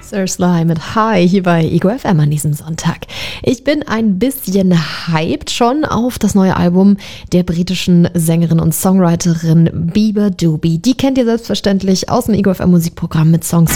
Sir Sly mit Hi hier bei Ego FM an diesem Sonntag. Ich bin ein bisschen hyped schon auf das neue Album der britischen Sängerin und Songwriterin Bieber Doobie. Die kennt ihr selbstverständlich aus dem Ego FM Musikprogramm mit Songs